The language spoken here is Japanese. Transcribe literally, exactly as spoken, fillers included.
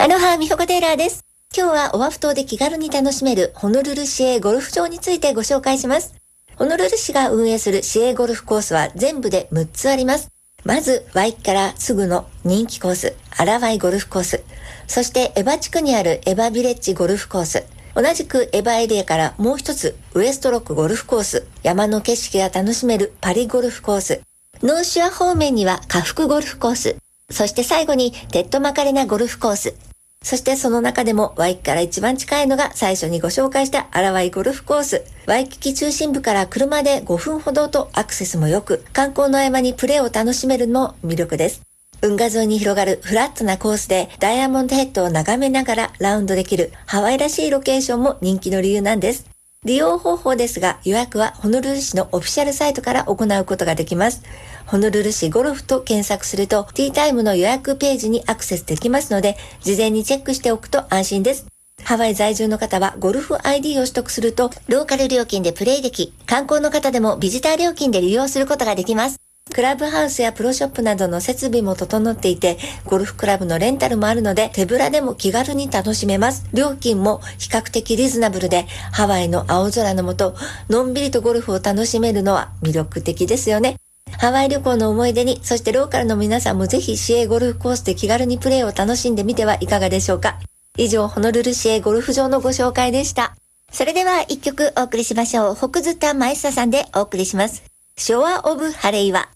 アロハ、ミホコテイラーです。今日はオアフ島で気軽に楽しめるホノルル市営ゴルフ場についてご紹介します。ホノルル市が運営する市営ゴルフコースは全部でむっつあります。まず、ワイキキからすぐの人気コース、アラワイゴルフコース。そしてエバ地区にあるエバビレッジゴルフコース。同じくエバエリアからもう一つ、ウエストロックゴルフコース。山の景色が楽しめるパリゴルフコース。ノーシュア方面には下腹ゴルフコース。そして最後にテッドマカレナゴルフコース。そしてその中でもワイキキから一番近いのが最初にご紹介したアラワイゴルフコース。ワイキキ中心部から車でごふんほどとアクセスも良く、観光の合間にプレーを楽しめるのも魅力です。運河沿いに広がるフラットなコースでダイヤモンドヘッドを眺めながらラウンドできるハワイらしいロケーションも人気の理由なんです。利用方法ですが、予約はホノルル市のオフィシャルサイトから行うことができます。ホノルル市ゴルフと検索するとティータイムの予約ページにアクセスできますので、事前にチェックしておくと安心です。ハワイ在住の方はゴルフ アイディー を取得するとローカル料金でプレイでき、観光の方でもビジター料金で利用することができます。クラブハウスやプロショップなどの設備も整っていて、ゴルフクラブのレンタルもあるので手ぶらでも気軽に楽しめます。料金も比較的リーズナブルで、ハワイの青空の下、のんびりとゴルフを楽しめるのは魅力的ですよね。ハワイ旅行の思い出に、そしてローカルの皆さんもぜひ市営ゴルフコースで気軽にプレーを楽しんでみてはいかがでしょうか。以上、ホノルル市営ゴルフ場のご紹介でした。それでは一曲お送りしましょう。北津田マイサさんでお送りします。ショアオブハレイワ。